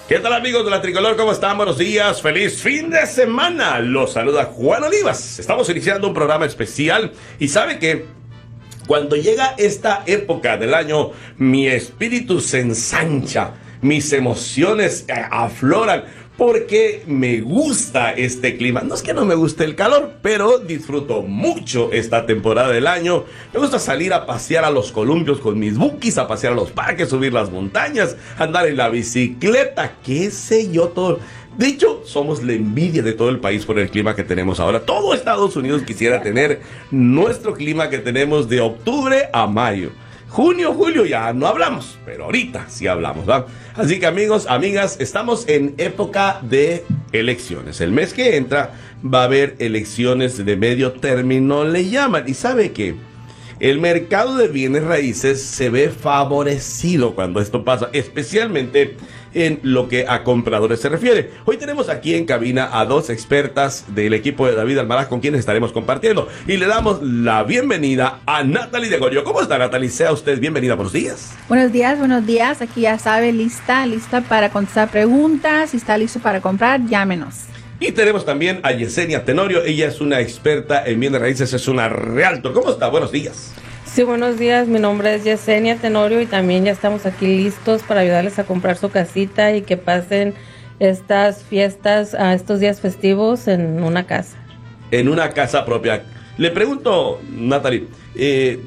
¿Qué tal, amigos de la Tricolor? ¿Cómo están? Buenos días, feliz fin de semana. Los saluda Juan Olivas. Estamos iniciando un programa especial y ¿sabe qué? Cuando llega esta época del año, mi espíritu se ensancha, mis emociones afloran, porque me gusta este clima. No es que no me guste el calor, pero disfruto mucho esta temporada del año. Me gusta salir a pasear a los columpios con mis bukis, a pasear a los parques, subir las montañas, andar en la bicicleta, qué sé yo, todo. De hecho, somos la envidia de todo el país por el clima que tenemos ahora. Todo Estados Unidos quisiera tener nuestro clima que tenemos de octubre a mayo. Junio, julio ya no hablamos, pero ahorita sí hablamos, ¿va? Así que amigos, amigas, estamos en época de elecciones. El mes que entra va a haber elecciones de medio término, le llaman. ¿Y sabe qué? El mercado de bienes raíces se ve favorecido cuando esto pasa, especialmente en lo que a compradores se refiere. Hoy tenemos aquí en cabina a dos expertas del equipo de David Almaraz con quienes estaremos compartiendo. Y le damos la bienvenida a Natalie de Gorio. ¿Cómo está, Natalie? Sea usted bienvenida. Buenos días. Buenos días. Aquí ya sabe, lista para contestar preguntas. Si está listo para comprar, llámenos. Y tenemos también a Yesenia Tenorio. Ella es una experta en bienes raíces, es una realtor. ¿Cómo está? Buenos días. Sí, buenos días. Mi nombre es Yesenia Tenorio y también ya estamos aquí listos para ayudarles a comprar su casita y que pasen estas fiestas, estos días festivos en una casa. En una casa propia. Le pregunto, Natalie,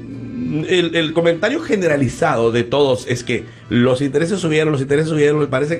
el comentario generalizado de todos es que los intereses subieron, me parece